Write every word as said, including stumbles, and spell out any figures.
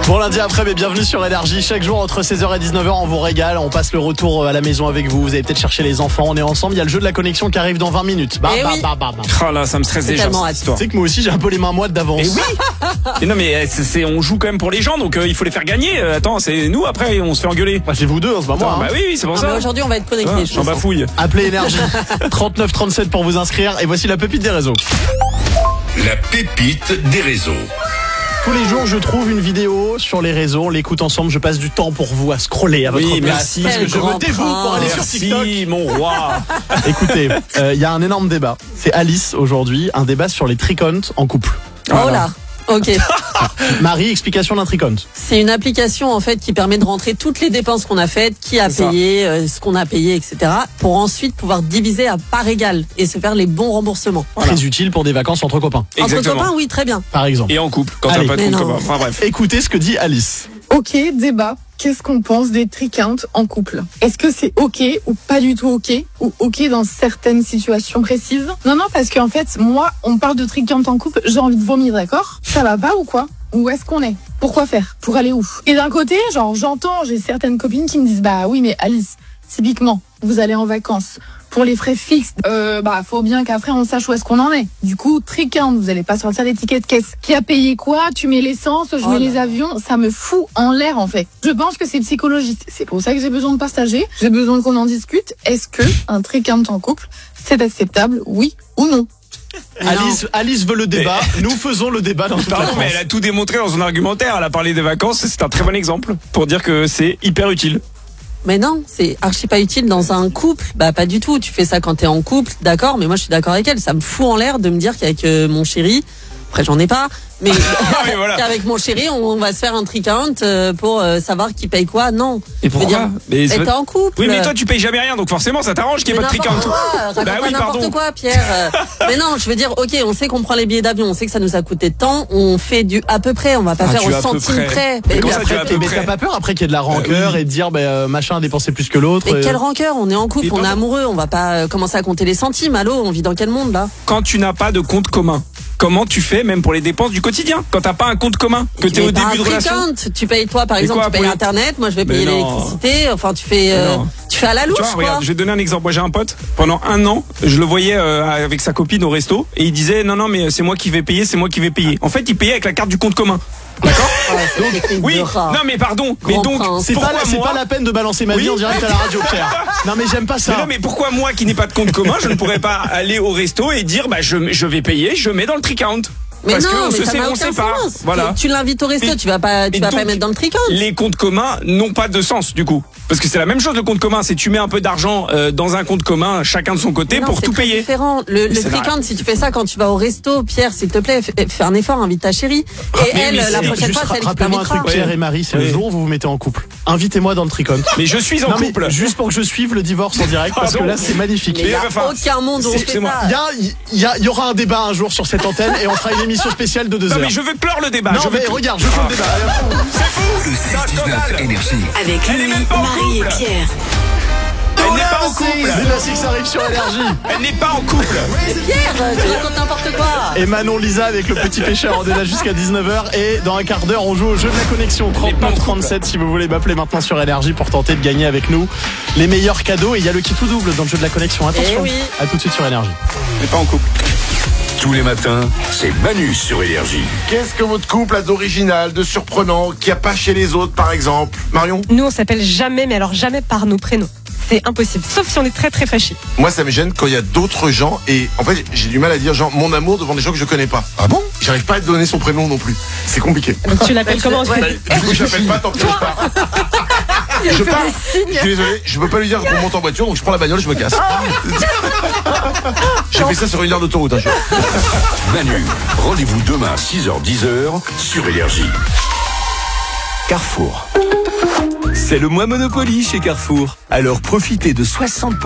Bon lundi après, mais bienvenue sur Énergie. Chaque jour entre seize heures et dix-neuf heures, on vous régale. On passe le retour à la maison avec vous. Vous allez peut-être chercher les enfants. On est ensemble. Il y a le jeu de la connexion qui arrive dans vingt minutes. Bah, Eh bah, oui. bah, bah, bah. Oh là, ça me stresse C'est déjà tellement cette hâte. histoire. Tu sais que moi aussi j'ai un peu les mains moites d'avance. Et oui. Et non mais c'est, c'est, on joue quand même pour les gens, donc euh, il faut les faire gagner. Euh, attends, c'est nous après, on se fait engueuler. Bah, c'est vous deux, c'est pas moi. Attends, hein. bah oui, oui, c'est pour Non, ça. mais aujourd'hui, on va être connectés. Ah, je j'en pense. bafouille. Appelez Énergie trente-neuf trente-sept pour vous inscrire. Et voici la pépite des réseaux. La pépite des réseaux. Tous les jours, je trouve une vidéo sur les réseaux. On l'écoute ensemble. Je passe du temps pour vous à scroller à votre Oui, place. merci. Parce que Quel je me grand dévoue pour aller sur TikTok. Merci, mon roi. Écoutez, il y a un énorme débat. C'est Alice aujourd'hui, un débat sur les tricomptes en couple. Oh là. Ok. Marie, explication d'un tricompte. C'est une application en fait qui permet de rentrer toutes les dépenses qu'on a faites, qui a C'est ça. payé, euh, ce qu'on a payé, et cetera. Pour ensuite pouvoir diviser à part égale et se faire les bons remboursements. Très utile pour des vacances entre copains, Entre Exactement. copains, oui, très bien. par exemple. Et en couple, quand Allez. t'as pas de Mais compte non. commun. Enfin bref. Écoutez ce que dit Alice. Ok, débat. Qu'est-ce qu'on pense des tricomptes en couple? Est-ce que c'est ok ou pas du tout ok? Ou ok dans certaines situations précises? Non, non, parce qu'en fait, moi, on parle de tricomptes en couple, j'ai envie de vomir, d'accord? Ça va pas ou quoi? Où est-ce qu'on est? Pourquoi faire? Pour aller où? Et d'un côté, genre, j'entends, j'ai certaines copines qui me disent, bah oui, mais Alice, typiquement, vous allez en vacances. Pour les frais fixes, euh, bah, faut bien qu'après on sache où est-ce qu'on en est. Du coup, tricompte, vous allez pas sortir des tickets de caisse. Qui a payé quoi? Tu mets l'essence, je Oh mets là. les avions, ça me fout en l'air, en fait. Je pense que c'est psychologique. C'est pour ça que j'ai besoin de partager. J'ai besoin qu'on en discute. Est-ce que un tricompte en couple, c'est acceptable? Oui ou non? Alice, Alice veut le débat. Nous faisons le débat dans toute la Pardon, France. mais elle a tout démontré dans son argumentaire. Elle a parlé des vacances. C'est un très bon exemple pour dire que c'est hyper utile. Mais non, c'est archi pas utile dans un couple. Bah pas du tout. Tu fais ça quand t'es en couple, d'accord. Mais moi je suis d'accord avec elle. Ça me fout en l'air de me dire qu'avec euh, mon chéri, après j'en ai pas, mais oui, voilà. qu'avec mon chéri, on, on va se faire un tricount euh, pour euh, savoir qui paye quoi. Non. Et Je veux pourquoi? dire, Mais mais t'es en couple. Oui, mais toi tu payes jamais rien, donc forcément ça t'arrange qu'il n'y ait Mais pas de n'importe tricompte. quoi, raconte Bah pas oui, n'importe pardon. quoi, Pierre. Euh, mais non, je veux dire, ok, on sait qu'on prend les billets d'avion, on sait que ça nous a coûté de temps, on fait du à peu près, on va pas Ah, faire tu au as à peu centime près. près. Mais Mais comment oui, ça, après, tu as à peu Mais près. t'as pas peur après qu'il y ait de la rancœur oui. et de dire bah, euh, machin a dépensé plus que l'autre. Mais et- quelle rancœur, on est en couple, Mais on est pardon. amoureux, on va pas euh, commencer à compter les centimes. Allô, on vit dans quel monde là? Quand tu n'as pas de compte commun, comment tu fais même pour les dépenses du quotidien? Quand t'as pas un compte commun, que t'es Mais au pas début un de relation. tricompte. Tu payes toi par Mais exemple, quoi, tu payes pour les- internet, moi je vais Mais payer non. l'électricité, enfin tu fais euh, non. tu fais à la louche Tu vois, quoi. regarde, je vais te donner un exemple. Moi, j'ai un pote. Pendant un an, je le voyais euh, avec sa copine au resto et il disait non, non, mais c'est moi qui vais payer, c'est moi qui vais payer. En fait, il payait avec la carte du compte commun. D'accord? Ouais, c'est une technique Oui. de rat. Non, mais pardon. Mais Grand donc, prince. C'est pas, pourquoi c'est moi pas la peine de balancer ma vie Oui. en direct à la radio, Pierre. Non mais j'aime pas Mais ça. non, mais pourquoi moi qui n'ai pas de compte commun, je ne pourrais pas aller au resto et dire bah je, je vais payer, je mets dans le tricount. Mais Parce non, qu'on mais se ça sé- n'a on aucun sépare. sens. Voilà. Tu, tu l'invites au resto, Mais- tu vas pas, tu et vas pas donc, mettre dans le tricompte. Les comptes communs n'ont pas de sens du coup. Parce que c'est la même chose le compte commun, c'est tu mets un peu d'argent euh, dans un compte commun, chacun de son côté, Mais non, pour c'est tout très payer. Différent. Le, le c'est tricompte, si tu fais ça quand tu vas au resto, Pierre, s'il te plaît, fais, fais un effort, invite ta chérie. Et mais elle, oui, la c'est- prochaine Juste fois, c'est elle qui rappelez-moi un t'invitera. truc, Pierre et Marie, c'est Oui. le jour où vous vous mettez en couple. Invitez-moi dans le tricompte. Mais je suis en Non mais couple. juste pour que je suive le divorce en direct parce que Pardon. là c'est magnifique. Mais il n'y a Mais enfin, aucun monde où on fait excusez-moi. ça. Il y, a, il, y a- il y aura un débat un jour sur cette antenne et on fera une émission spéciale de deux Non heures. mais je veux clore le débat. Non je veux mais cl- regarde, je fais le débat. C'est fou. Le C'est un six dix-neuf scandale. Énergie. Avec Elle est Louis, même pas en Marie et couple. Pierre. Elle n'est pas en couple. Les classiques arrivent sur Énergie. Elle n'est pas en couple. Mais Pierre, tu racontes n'importe quoi. Et Manon Lisa avec le petit pêcheur, on est là jusqu'à dix-neuf heures et dans un quart d'heure on joue au jeu de la connexion trente-neuf trente-sept si vous voulez m'appeler maintenant sur Énergie pour tenter de gagner avec nous les meilleurs cadeaux et il y a le kit tout double dans le jeu de la connexion. Attention, Eh oui. à tout de suite sur Énergie. Elle n'est pas en couple. Tous les matins, c'est Manu sur Énergie. Qu'est-ce que votre couple a d'original, de surprenant, qu'il n'y a pas chez les autres, par exemple? Marion? Nous, on s'appelle jamais, mais alors jamais par nos prénoms. C'est impossible, sauf si on est très très fâchés. Moi, ça me gêne quand il y a d'autres gens et en fait, j'ai du mal à dire genre mon amour devant des gens que je connais pas. Ah bon? J'arrive pas à te donner son prénom non plus. C'est compliqué. Donc tu l'appelles comment? Bah, du coup, je l'appelle pas tant que je pars. Je pars. Je suis désolé, je peux pas lui dire qu'on monte en voiture, donc je prends la bagnole, je me casse. J'ai fait ça sur une heure d'autoroute. Hein, je- Manu, rendez-vous demain à six heures dix sur Énergie. Carrefour. C'est le mois Monopoly chez Carrefour. Alors profitez de soixante